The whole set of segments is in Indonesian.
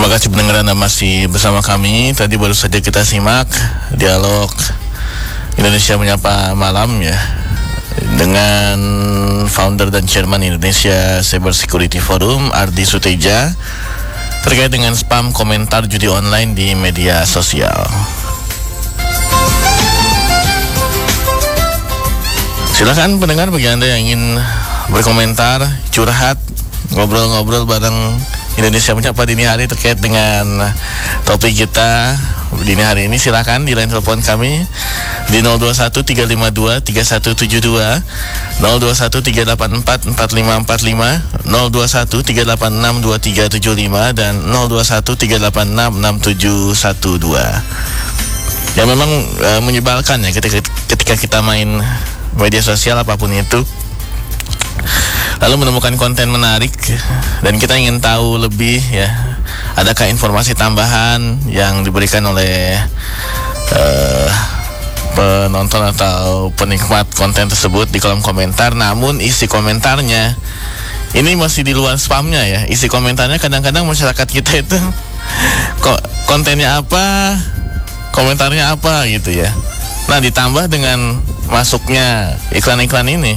Terima kasih pendengar Anda masih bersama kami. Tadi baru saja kita simak dialog Indonesia Menyapa Malam ya, dengan founder dan chairman Indonesia Cyber Security Forum, Ardi Suteja, terkait dengan spam komentar judi online di media sosial. Silakan pendengar, bagi Anda yang ingin berkomentar, curhat, ngobrol-ngobrol bareng Indonesia Menyapa dini hari terkait dengan topik kita dini hari ini, silakan di line telepon kami di 0213523172, 0213844545, 0213862375 dan 0213866712. Ya memang menyebalkan ya ketika kita main media sosial apapun itu, lalu menemukan konten menarik dan kita ingin tahu lebih ya, adakah informasi tambahan yang diberikan oleh penonton atau penikmat konten tersebut di kolom komentar, namun isi komentarnya ini masih di luar spamnya ya. Isi komentarnya kadang-kadang masyarakat kita itu kok kontennya apa, komentarnya apa gitu ya. Nah, ditambah dengan masuknya iklan-iklan ini,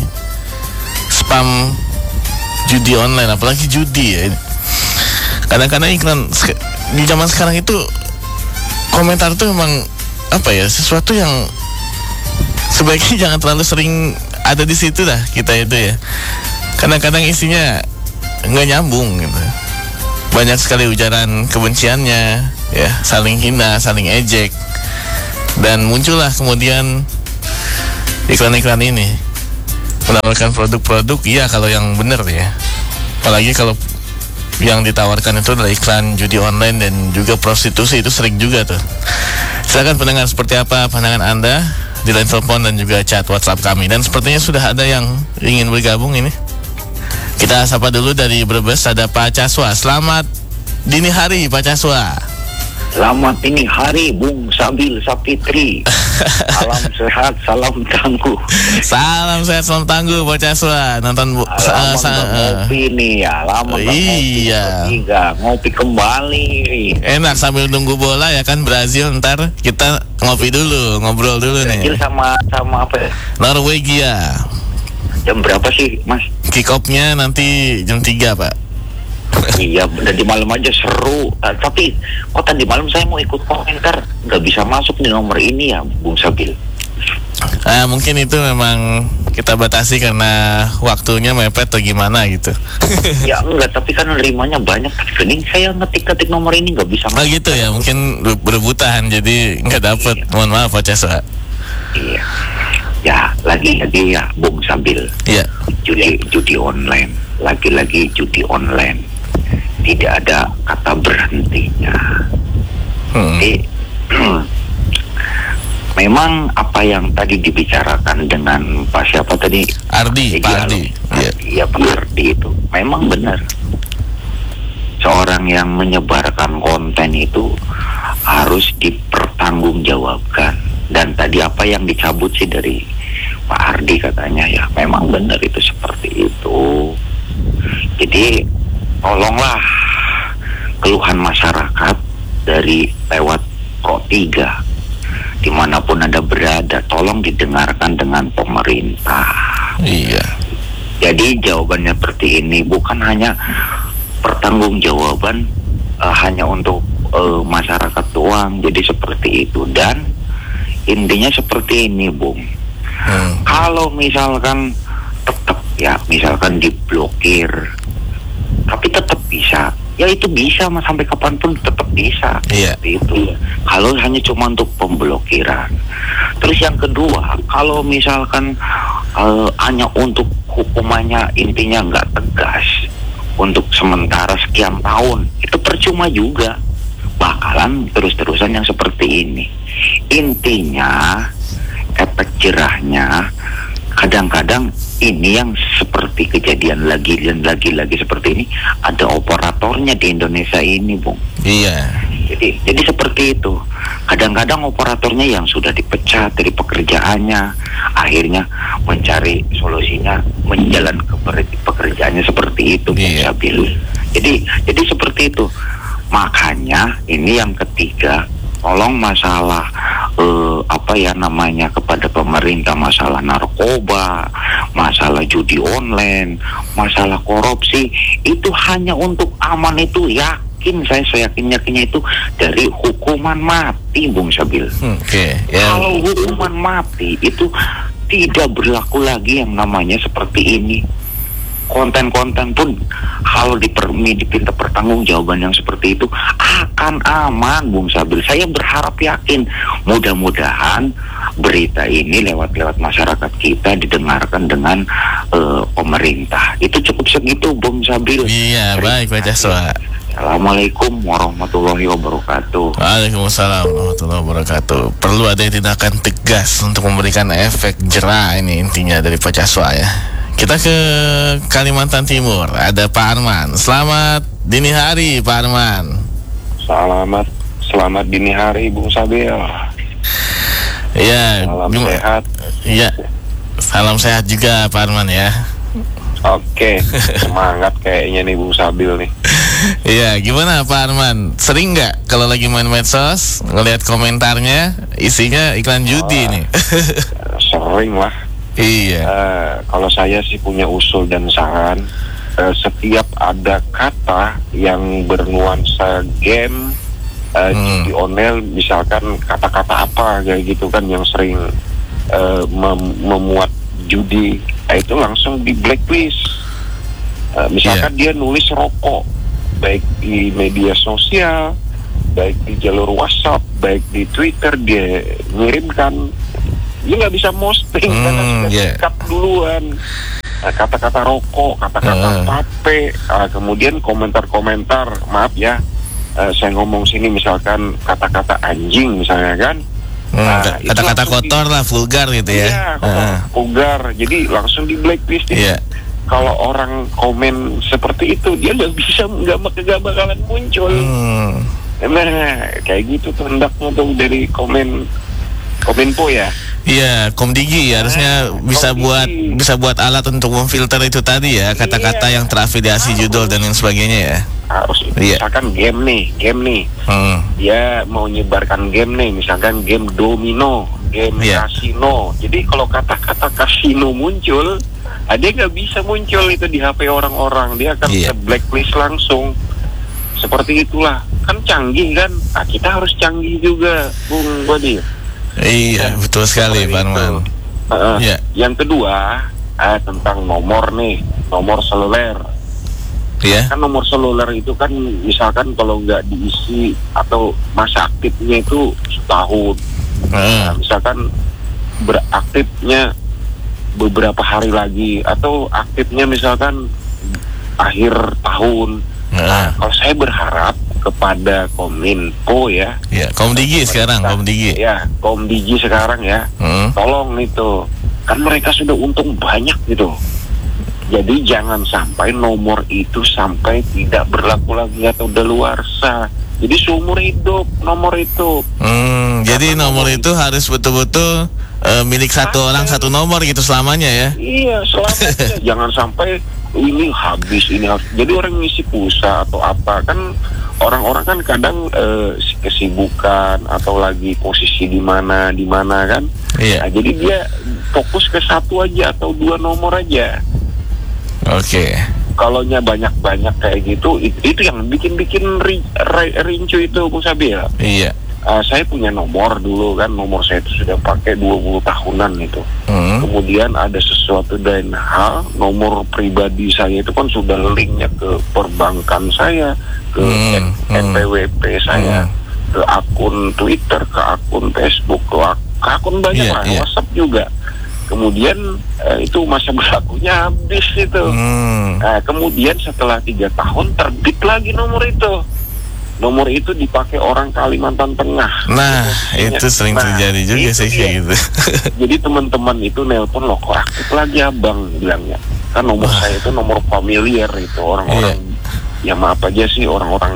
spam judi online, apalagi judi ya. Kadang-kadang iklan di zaman sekarang itu, komentar itu memang apa ya, sesuatu yang sebaiknya jangan terlalu sering ada di situ dah kita itu ya. Kadang-kadang isinya nggak nyambung gitu. Banyak sekali ujaran kebenciannya ya, saling hina, saling ejek, dan muncullah kemudian iklan-iklan ini menawarkan produk-produk, iya kalau yang benar ya. Apalagi kalau yang ditawarkan itu adalah iklan judi online dan juga prostitusi, itu sering juga tuh. Silakan pendengar, seperti apa pandangan Anda di line telepon dan juga chat WhatsApp kami. Dan sepertinya sudah ada yang ingin bergabung ini. Kita sapa dulu dari Brebes, ada Pak Caswa. Selamat dini hari Pak Caswa. Selamat dini hari Bung Sabil Sapitri. Salam sehat, salam tangguh. Salam sehat, salam tangguh Pak Caswa. Nonton ngopi nih ya, lama iya. Ngopi kembali. Enak sambil nunggu bola ya kan, Brazil, ntar kita ngopi dulu, ngobrol dulu Brazil nih. sama apa ya? Norwegia. Jam berapa sih, Mas? Kick off-nya nanti jam 3, Pak. Iya, tadi malam aja seru. Tapi kok tadi malam saya mau ikut komentar, nggak bisa masuk di nomor ini ya, Bung Sabil. Mungkin itu memang kita batasi karena waktunya mepet atau gimana gitu. Ya enggak, tapi kan nerimanya banyak. Jadi saya ngetik nomor ini nggak bisa masuk. Gitu ya, mungkin berebutan jadi nggak dapet. Iya. Mohon maaf Pak Caswa. Iya. Ya, lagi ya, Bung Sabil. Iya. Judi online, lagi-lagi judi online. Tidak ada kata berhentinya. Jadi memang apa yang tadi dibicarakan dengan Pak siapa tadi? Ardi, Pak Ardi. Iya, Pak Ardi itu memang benar. Seorang yang menyebarkan konten itu harus dipertanggungjawabkan. Dan tadi apa yang dicabut sih dari Pak Ardi katanya ya, memang benar itu seperti itu. Jadi tolonglah keluhan masyarakat dari lewat Pro 3 dimanapun Anda berada, tolong didengarkan dengan pemerintah. Iya. Jadi jawabannya seperti ini, bukan hanya pertanggungjawaban hanya untuk masyarakat doang. Jadi seperti itu, dan intinya seperti ini, Bung. Kalau misalkan tetap ya, misalkan diblokir, tapi tetap bisa, ya itu bisa mas, sampai kapanpun tetap bisa. Iya. Itu kalau hanya cuma untuk pemblokiran. Terus yang kedua, kalau misalkan hanya untuk hukumannya intinya nggak tegas untuk sementara sekian tahun, itu percuma juga, bakalan terus-terusan yang seperti ini. Intinya efek jerahnya kadang-kadang ini yang seperti kejadian lagi seperti ini, ada operatornya di Indonesia ini, Bung. Iya. Jadi seperti itu. Kadang-kadang operatornya yang sudah dipecat dari pekerjaannya, akhirnya mencari solusinya menjalankan pekerjaannya seperti itu, Bung Sabil. Jadi seperti itu. Makanya ini yang ketiga, tolong masalah kepada pemerintah, masalah narkoba, masalah judi online, masalah korupsi, itu hanya untuk aman itu saya yakinnya itu dari hukuman mati, Bung Sabil. Kalau hukuman mati itu tidak berlaku lagi yang namanya seperti ini. Konten-konten pun kalau dipinta pertanggungjawaban yang seperti itu akan aman, Bung Sabil. Saya berharap yakin, mudah-mudahan berita ini lewat masyarakat kita didengarkan dengan pemerintah. Itu cukup segitu, Bung Sabil. Iya, baik Pak Jaswa. Assalamualaikum warahmatullahi wabarakatuh. Waalaikumsalam warahmatullahi wabarakatuh. Perlu ada tindakan tegas untuk memberikan efek jera, ini intinya dari Pak Jaswa ya. Kita ke Kalimantan Timur, ada Pak Arman. Selamat dini hari Pak Arman. Selamat dini hari Bung Sabil. Iya. Salam sehat. Iya. Salam sehat juga Pak Arman ya. Oke, semangat kayaknya nih Bung Sabil nih. Iya, gimana Pak Arman? Sering nggak kalau lagi main medsos ngelihat komentarnya isinya iklan judi nih? Sering lah. Iya. Kalau saya sih punya usul dan saran, setiap ada kata yang bernuansa game, judi online, misalkan kata-kata apa kayak gitu kan yang sering memuat judi, itu langsung di blacklist. Misalkan dia nulis rokok, baik di media sosial, baik di jalur WhatsApp, baik di Twitter, dia ngirimkan. Dia nggak bisa posting karena sudah sikat duluan. Kata-kata rokok, kata-kata vape, kemudian komentar-komentar, maaf ya, saya ngomong sini misalkan kata-kata anjing misalnya kan. Kata-kata kotor lah, vulgar gitu ya. Iya, vulgar. Jadi langsung di blacklist. Kalau orang komen seperti itu, dia nggak bakalan muncul. Nah, kayak gitu tuh hendaknya tuh dari Kominfo ya. Iya, Komdigi harusnya bisa buat alat untuk memfilter itu tadi ya, kata-kata yang terafiliasi judul dan lain sebagainya ya. Harus misalkan game nih. Dia mau nyebarkan game nih, misalkan game domino, game kasino. Jadi kalau kata-kata kasino muncul, dia nggak bisa muncul itu di HP orang-orang, dia akan blacklist langsung. Seperti itulah, kan canggih kan? Kita harus canggih juga, Bung Bodi. Iya, betul sekali Pak Arman. Yang kedua, tentang nomor seluler. Kan nomor seluler itu kan misalkan kalau nggak diisi atau masa aktifnya itu setahun. Misalkan beraktifnya beberapa hari lagi atau aktifnya misalkan akhir tahun. Kalau saya berharap kepada Kominfo ya. Komdigi sekarang, Komdigi. Ya, Komdigi sekarang ya. Tolong itu. Kan mereka sudah untung banyak gitu. Jadi jangan sampai nomor itu sampai tidak berlaku lagi atau daluarsa. Jadi seumur hidup nomor itu. Jadi nomor itu harus betul-betul milik satu orang satu nomor gitu selamanya ya. Iya, selamanya. Jangan sampai ini habis, ini harus. Jadi orang ngisi pulsa atau apa kan, orang-orang kan kadang kesibukan atau lagi posisi di mana kan. Nah, jadi dia fokus ke satu aja atau dua nomor aja. Kalaunya banyak-banyak kayak gitu, itu yang bikin rincu itu, Bung Sabil. Saya punya nomor dulu kan, nomor saya itu sudah pakai 20 tahunan itu. Kemudian ada sesuatu dan hal, nomor pribadi saya itu kan sudah linknya ke perbankan saya, ke NPWP saya, ke akun Twitter, ke akun Facebook, ke akun banyak lah, WhatsApp juga. Kemudian itu masa berlakunya habis itu. Kemudian setelah 3 tahun terbit lagi nomor itu. Nomor itu dipakai orang Kalimantan Tengah. Nah, itu sering terjadi juga sih kayak gitu. Jadi teman-teman itu nelpon, loh kok aktif lagi abang, bilangnya. Kan nomor saya itu nomor familiar itu, orang-orang ya maaf aja sih, orang-orang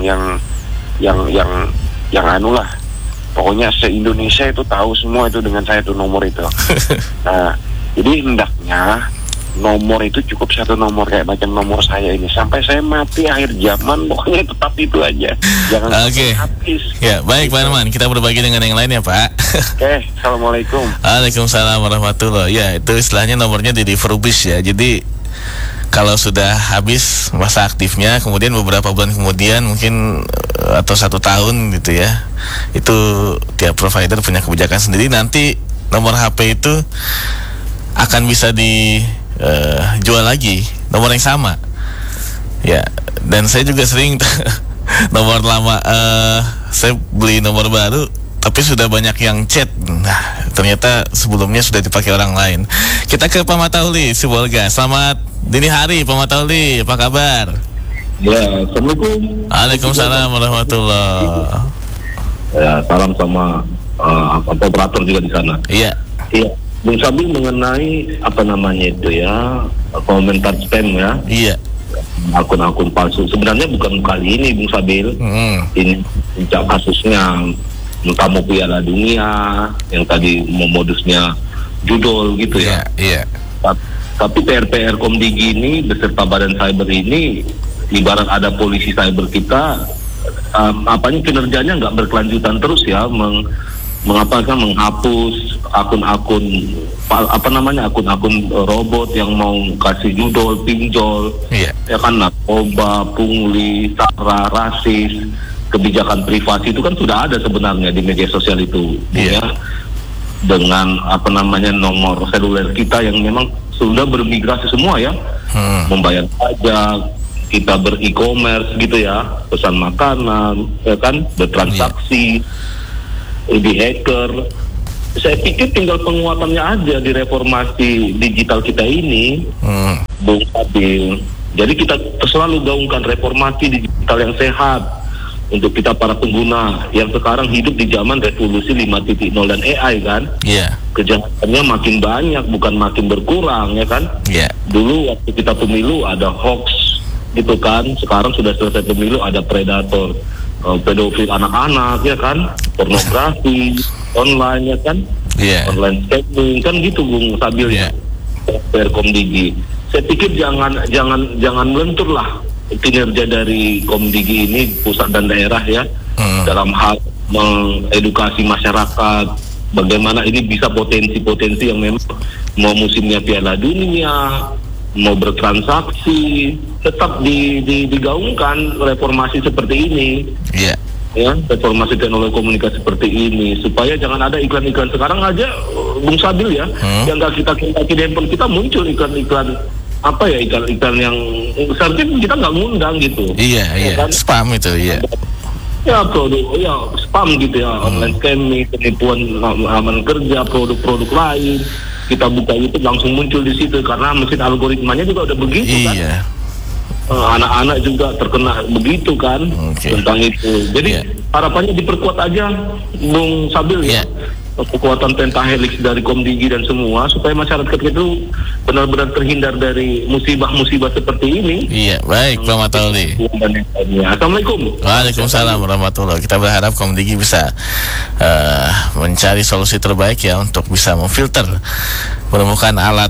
yang anu lah. Pokoknya se-Indonesia itu tahu semua itu dengan saya itu nomor itu. Nah, jadi hendaknya nomor itu cukup satu nomor kayak macam nomor saya ini sampai saya mati akhir zaman, pokoknya tetap itu aja, jangan sampai habis. Ya baik Pak Arman, kita berbagi dengan yang lain ya Pak. Oke, assalamualaikum. Waalaikumsalam warahmatullahi. Ya itu istilahnya nomornya di refurbish ya, jadi kalau sudah habis masa aktifnya, kemudian beberapa bulan kemudian mungkin atau 1 tahun gitu ya, itu tiap provider punya kebijakan sendiri, nanti nomor HP itu akan bisa dijual lagi nomor yang sama ya. Dan saya juga sering nomor lama, saya beli nomor baru tapi sudah banyak yang chat, nah ternyata sebelumnya sudah dipakai orang lain. Kita ke Pak Matauli Sibolga. Selamat dini hari Pak Matauli, apa kabar? Ya, assalamualaikum. Waalaikumsalam warahmatullahi. Ya, salam sama operator juga di sana. Iya. Iya. Bung Sabil mengenai apa namanya itu ya, komentar spam ya. Iya. Akun-akun palsu. Sebenarnya bukan kali ini Bung Sabil. Ini puncak kasusnya tamu Piala Dunia yang tadi modusnya judul gitu ya. Iya. Tapi PR Komdigi ini beserta Badan Cyber ini ibarat ada polisi cyber kita, kinerjanya nggak berkelanjutan terus ya, menghapus akun-akun akun-akun robot yang mau kasih judul pinjol, ya kan, narkoba, pungli, sara, rasis, kebijakan privasi itu kan sudah ada sebenarnya di media sosial itu, ya, dengan nomor seluler kita yang memang sudah bermigrasi semua ya, membayar pajak, kita ber-e-commerce gitu ya, pesan makanan, ya kan, bertransaksi, di hacker. Saya pikir tinggal penguatannya aja di reformasi digital kita ini, Bung Sabil. Jadi kita selalu gaungkan reformasi digital yang sehat untuk kita para pengguna yang sekarang hidup di zaman revolusi 5.0 dan AI kan. Kejahatannya makin banyak, bukan makin berkurang ya kan. Dulu waktu kita pemilu ada hoax gitu kan, sekarang sudah selesai pemilu ada predator, pedofil anak-anak ya kan, pornografi online ya kan, online scamming kan gitu Bung Sabil ya. Komdigi, saya pikir jangan melentur lah kinerja dari Komdigi ini pusat dan daerah ya, dalam hal mengedukasi masyarakat bagaimana ini bisa potensi-potensi yang memang mau musimnya Piala Dunia, mau bertransaksi, tetap digaungkan reformasi seperti ini. Ya, reformasi teknologi komunikasi seperti ini, supaya jangan ada iklan-iklan. Sekarang aja Bung Sabil ya, yang nggak kita kontak di handphone kita muncul iklan-iklan iklan-iklan yang seharusnya kita nggak ngundang gitu. Ya kan? Spam itu ya, produk spam gitu ya, online scamming, penipuan aman kerja, produk-produk lain. Kita buka YouTube langsung muncul di situ karena mesin algoritmanya juga udah begitu kan. Anak-anak juga terkena begitu kan tentang itu. Jadi harapannya diperkuat aja Bung Sabil ya, kekuatan pentahelix dari Komdigi dan semua, supaya masyarakat itu benar-benar terhindar dari musibah-musibah seperti ini. Baik Pak Matauli. Assalamualaikum. Waalaikumsalam warahmatullahi. Kita berharap Komdigi bisa mencari solusi terbaik ya untuk bisa memfilter, menemukan alat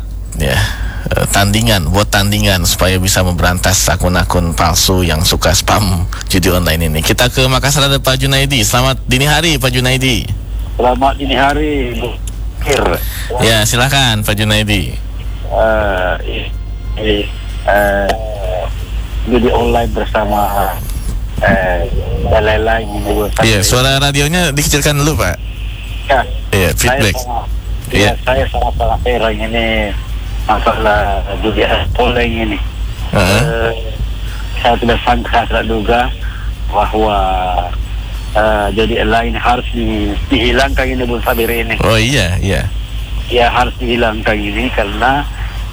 buat tandingan supaya bisa memberantas akun-akun palsu yang suka spam judi online ini. Kita ke Makassar, ada Pak Junaidi. Selamat dini hari Pak Junaidi. Selamat dini hari Bu Kir. Ya silakan Pak Junaidi. Judi online bersama lain-lain. Suara radionya dikecilkan dulu Pak. Feedback. Saya sangat heran ini masalah judi online ini. Saya tidak duga bahwa jadi online harus dihilangkan ini Bung Sabil ini. Ya harus dihilangkan ini karena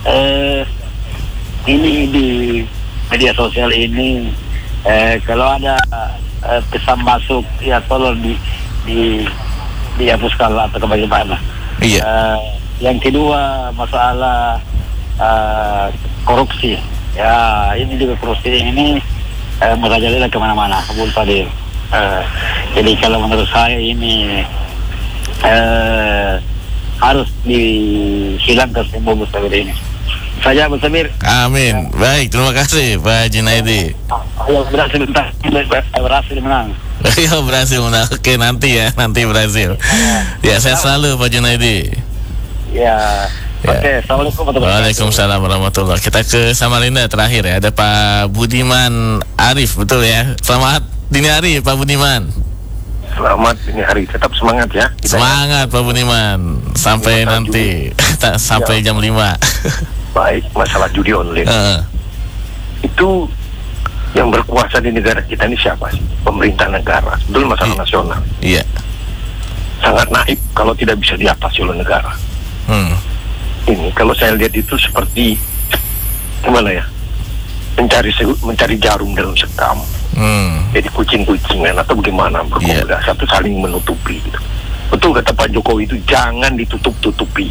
ini di media sosial ini kalau ada pesan masuk ya tolong dihapuskan atau bagaimana. Yang kedua masalah korupsi. Ya ini juga korupsi ini merajalela kemana-mana Bung Sabil. Jadi kalau menurut saya ini harus dihilangkan semua Bung Sabil ini. saja, Bu Sabir. Amin. Baik, terima kasih Pak Junaidi. Ayo berhasil menang. Ayo berhasil menang. Oke, nanti berhasil. Ya, saya selalu Pak Junaidi. Ya. Oke, Assalamualaikum warahmatullahi wabarakatuh. Waalaikumsalam warahmatullahi. Kita ke Samarinda terakhir ya. Ada Pak Budiman Arif, betul ya. Selamat dini hari Pak Budiman. Selamat dini hari, tetap semangat ya. Semangat Pak Budiman. Sampai nanti sampai jam 5. Baik, masalah judi online. Itu yang berkuasa di negara kita ini siapa sih? Pemerintah negara. Betul, masalah nasional. Iya. Sangat naif kalau tidak bisa diatasi oleh negara. Ini kalau saya lihat itu seperti gimana ya? Mencari jarum dalam sekam. Jadi kucing-kucingan atau bagaimana berkomunikasi atau saling menutupi gitu. Betul kata Pak Jokowi, itu jangan ditutup-tutupi.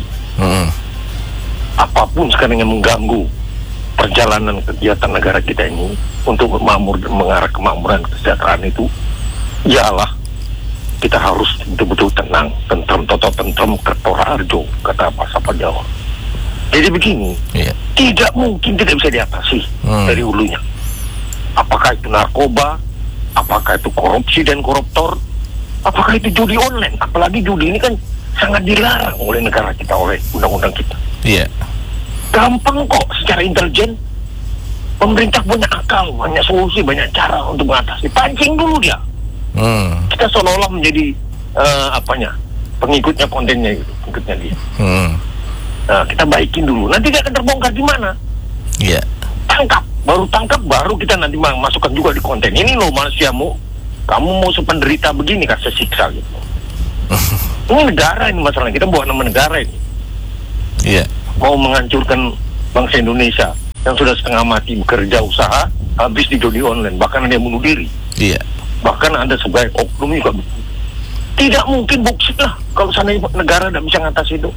Apapun sekarang yang mengganggu perjalanan kegiatan negara kita ini untuk bermakmur dan mengarah kemakmuran kesejahteraan itu, ialah kita harus betul-betul tenang, tentrem, tentrem, kertora arjo, kata bahasa Jawa. Jadi begini, tidak mungkin tidak bisa diatasi dari hulunya. Apakah itu narkoba, apakah itu korupsi dan koruptor, apakah itu judi online. Apalagi judi ini kan sangat dilarang oleh negara kita, oleh undang-undang kita. Iya. Gampang kok secara intelijen. Pemerintah punya akal, banyak solusi, banyak cara untuk mengatasi. Pancing dulu dia. Kita seolah-olah menjadi pengikutnya kontennya gitu, pengikutnya dia. Nah, kita baikin dulu. Nanti dia akan terbongkar di mana? Iya. Tangkap, baru kita nanti masukkan juga di konten. Ini loh manusiamu, kamu mau sependerita begini, kasih siksa gitu. Ini negara ini masalahnya, kita buat nama negara ini. Iya. Mau menghancurkan bangsa Indonesia yang sudah setengah mati bekerja usaha, habis di judi online, bahkan ada yang bunuh diri. Iya. Bahkan ada sebaik oknum juga. Tidak mungkin buksit lah kalau sana negara tidak bisa ngatasi itu.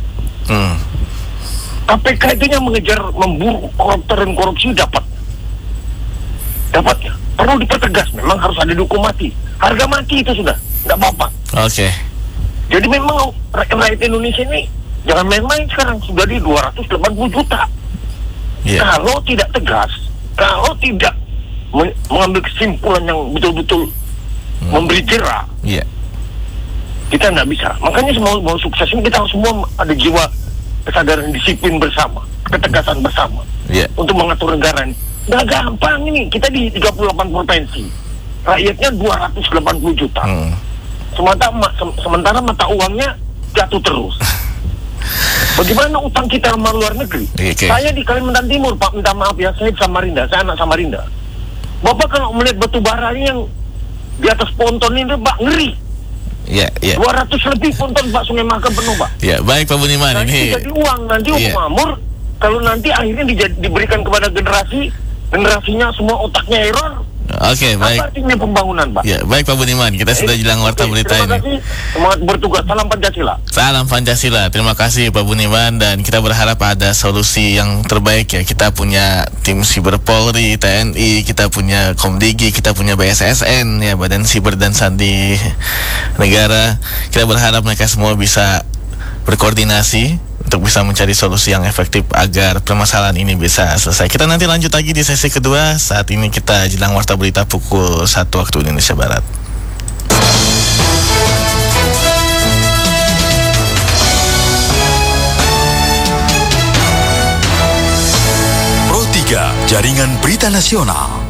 KPK itu yang mengejar, memburu koruptor dan korupsi dapat ya. Perlu dipertegas, memang harus ada dihukum mati. Harga mati itu sudah, nggak apa-apa. Oke. Jadi memang rakyat Indonesia ini jangan main-main sekarang, sudah di 280 juta. Kalau tidak tegas, kalau tidak mengambil kesimpulan yang betul-betul memberi jera, kita nggak bisa. Makanya mau sukses ini kita harus semua ada jiwa kesadaran disiplin bersama, ketegasan bersama untuk mengatur negara ini. Nggak gampang ini, kita di 38 provinsi, rakyatnya 280 juta. Sementara mata uangnya jatuh terus. Bagaimana utang kita sama luar negeri? Saya di Kalimantan Timur, Pak, minta maaf ya, saya di Samarinda, saya anak Samarinda. Bapak kalau melihat batu bara ini yang di atas ponton ini, Pak, ngeri. 200 lebih ponton, Pak, Sungai Mahakam penuh, Pak. Baik Pak Budiman, ini jadi uang, nanti uang mamur, kalau nanti akhirnya diberikan kepada generasinya semua otaknya error. Oke, baik. Apa artinya pembangunan, Pak? Baik Pak Budiman, kita sudah jelang warta berita ini. Terima kasih, semangat bertugas, salam Pancasila. Salam Pancasila, terima kasih Pak Budiman, dan kita berharap ada solusi yang terbaik ya. Kita punya tim Siber Polri, TNI, kita punya Komdigi, kita punya BSSN ya, Badan Siber dan Sandi Negara. Kita berharap mereka semua bisa berkoordinasi untuk bisa mencari solusi yang efektif agar permasalahan ini bisa selesai. Kita nanti lanjut lagi di sesi kedua. Saat ini kita jelang warta berita pukul 1 waktu Indonesia Barat. Pro 3, Jaringan Berita Nasional.